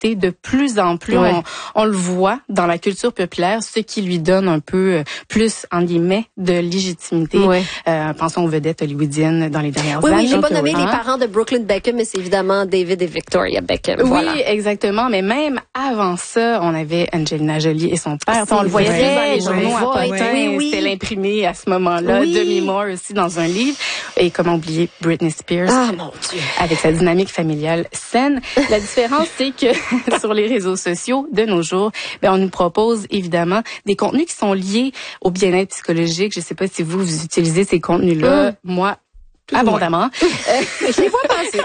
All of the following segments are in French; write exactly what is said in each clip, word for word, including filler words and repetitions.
respecté de plus en plus. Ouais. On, on le voit dans la culture populaire, ce qui lui donne un peu plus, en guillemets, de légitimité. Ouais. Euh, pensons aux vedettes hollywoodiennes dans les dernières Oui, années. oui, j'ai pas Donc, nommé hein? les parents de Brooklyn Beckham, mais c'est évidemment David et Victoria Beckham. Oui, Voilà. exactement. Mais même avant ça, on avait Angelina Jolie et son père. C'est on le voyait vrai, dans les journaux on à voit, Pantin. oui, oui. C'était l'imprimé à ce moment-là. Oui. Demi Moore aussi dans un livre. Et comment oublier Britney Spears. Ah, mon Dieu. Avec sa dynamique familiale saine. La différence, c'est que sur les réseaux sociaux de nos jours, ben, on nous propose évidemment des contenus qui sont liés au bien-être psychologique. Je sais pas si vous, vous utilisez ces contenus-là. Mm. Moi, abondamment. Je les vois passer.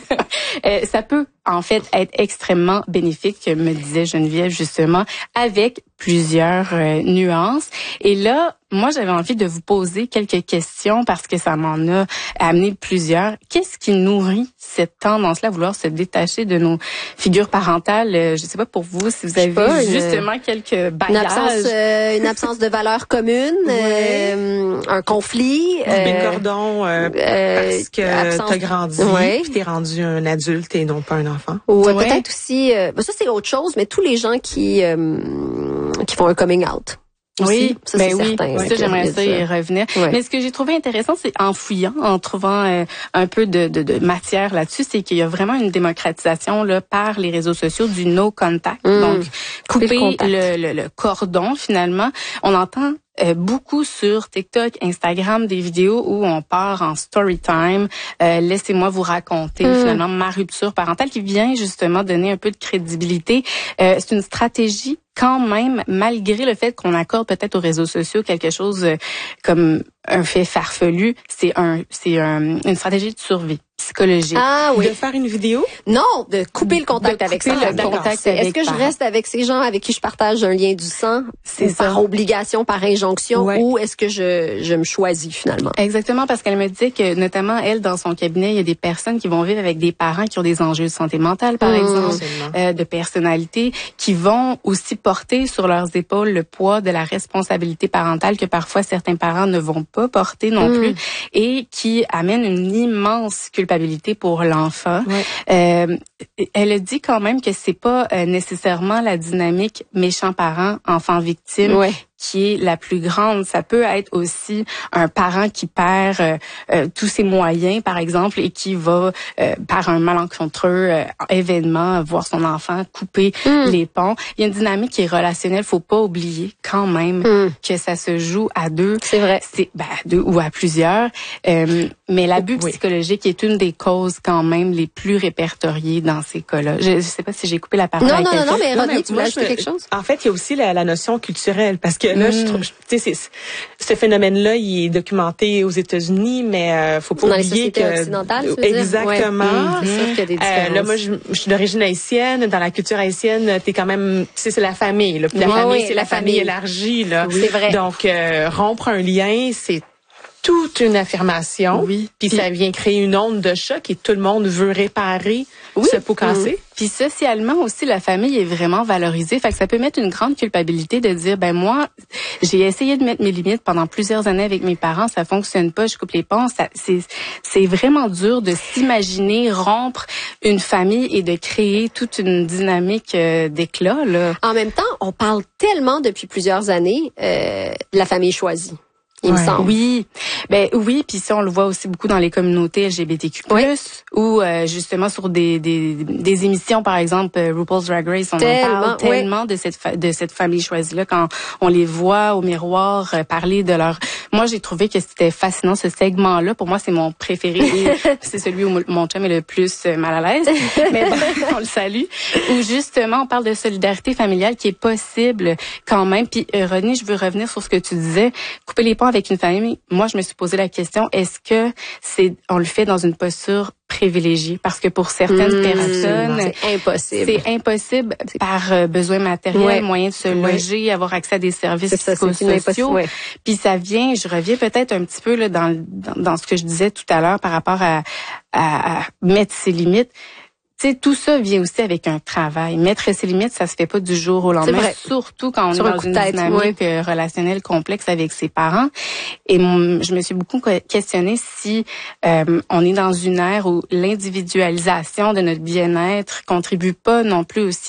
Euh, ça peut en fait être extrêmement bénéfique, me disait Geneviève justement, avec plusieurs euh, nuances. Et là, moi, j'avais envie de vous poser quelques questions parce que ça m'en a amené plusieurs. Qu'est-ce qui nourrit cette tendance-là à vouloir se détacher de nos figures parentales? Euh, je sais pas pour vous si vous avez pas, justement une, quelques bagages. Une absence, euh, une absence de valeurs communes, ouais. euh, un conflit. Euh, euh, cordon euh, euh, parce que absence- t'as grandi, ouais. puis t'es rendu un adulte et non pas un enfant. Ou euh, Ouais. peut-être aussi, euh, ben ça c'est autre chose, mais tous les gens qui euh, qui font un coming out. Aussi, Oui, ça, ben c'est oui, certain. ça j'aimerais ça y revenir. Ouais. Mais ce que j'ai trouvé intéressant, c'est en fouillant, en trouvant euh, un peu de, de, de matière là-dessus, c'est qu'il y a vraiment une démocratisation là par les réseaux sociaux du no contact. Mmh. Donc couper, Couper le contact. le, le, le cordon finalement. On entend Euh, beaucoup sur TikTok, Instagram, des vidéos où on part en story time. Euh, laissez-moi vous raconter Mm. finalement ma rupture parentale qui vient justement donner un peu de crédibilité. Euh, c'est une stratégie quand même, malgré le fait qu'on accorde peut-être aux réseaux sociaux quelque chose euh, comme un fait farfelu, c'est un, c'est un, une stratégie de survie psychologique. Ah oui. De faire une vidéo? Non, de couper le contact De avec couper ça. le D'accord. contact C'est- Est-ce avec que je parents. reste avec ces gens avec qui je partage un lien du sang, C'est ou par ça. obligation, par injonction, Ouais. ou est-ce que je je me choisis finalement? Exactement, parce qu'elle me disait que notamment elle, dans son cabinet, il y a des personnes qui vont vivre avec des parents qui ont des enjeux de santé mentale, par Mmh. exemple, Absolument. euh, de personnalité, qui vont aussi porter sur leurs épaules le poids de la responsabilité parentale que parfois certains parents ne vont pas porter non Mmh. plus, et qui amène une immense culpabilité pour l'enfant. Ouais. Euh, elle a dit quand même que c'est pas euh, nécessairement la dynamique méchant parent enfant victime Ouais. qui est la plus grande. Ça peut être aussi un parent qui perd euh, euh, tous ses moyens, par exemple, et qui va, euh, par un malencontreux euh, événement, voir son enfant couper Mm. les ponts. Il y a une dynamique qui est relationnelle. Faut pas oublier quand même Mm. que ça se joue à deux. C'est vrai. C'est ben, à deux ou à plusieurs. Euh, mais l'abus Oui. psychologique est une des causes quand même les plus répertoriées dans ces cas-là. Je, je sais pas si j'ai coupé la parole Non, à non, non, quelqu'un. non, mais Non, Rodney, mais tu moi, voulais je ajouter me- quelque chose? En fait, il y a aussi la, la notion culturelle, parce que là, je trouve, je- tu sais, c'est- ce phénomène-là, il est documenté aux États-unis, mais euh, faut pas Dans les oublier sociétés que occidentales, tu veux dire? exactement. Ouais. C'est sûr qu'il y a des Euh, différences. là, moi, je, je suis d'origine haïtienne. Dans la culture haïtienne, t'es quand même, tu sais, c'est la famille. Là. Puis la Oui, famille, oui, c'est la la famille famille. élargie. Là. Oui, c'est vrai. Donc, euh, rompre un lien, c'est toute une affirmation. Oui. Puis Puis- ça vient créer une onde de choc et tout le monde veut réparer Oui. ce pot cassé. Puis socialement aussi, la famille est vraiment valorisée. Fait que ça peut mettre une grande culpabilité de dire, ben moi, j'ai essayé de mettre mes limites pendant plusieurs années avec mes parents, ça fonctionne pas, je coupe les ponts. Ça, c'est, c'est vraiment dur de s'imaginer rompre une famille et de créer toute une dynamique euh, d'éclat, là. En même temps, on parle tellement depuis plusieurs années euh, de la famille choisie. Il me Ouais. semble. Oui, ben oui, puis ça on le voit aussi beaucoup dans les communautés L G B T Q plus, Oui. ou euh, justement sur des, des des émissions par exemple euh, RuPaul's Drag Race, on Tellement, en parle oui. tellement de cette fa- de cette famille choisie là quand on les voit au miroir euh, parler de leur. Moi j'ai trouvé que c'était fascinant ce segment là. Pour moi c'est mon préféré, et c'est celui où mon- mon chum est le plus euh, mal à l'aise, mais bon, on le salue. Où justement on parle de solidarité familiale qui est possible quand même. Puis euh, Rodney, je veux revenir sur ce que tu disais, couper les ponts avec une famille. Moi, je me suis posé la question, est-ce que c'est, on le fait dans une posture privilégiée? Parce que pour certaines Mmh, personnes, c'est impossible. c'est impossible par euh, besoin matériel, Ouais. moyen de se Ouais. loger, avoir accès à des services C'est ça, c'est une psychosociaux. impossible, ouais. Puis ça vient, je reviens peut-être un petit peu là dans, dans, dans ce que je disais tout à l'heure par rapport à, à, à mettre ses limites. Tu sais, tout ça vient aussi avec un travail. Mettre ses limites, ça se fait pas du jour au lendemain. vrai. Surtout quand on Sur est un dans coup une de tête, dynamique euh, relationnelle complexe avec ses parents. Et mon- je me suis beaucoup questionnée si euh, on est dans une ère où l'individualisation de notre bien-être contribue pas non plus aussi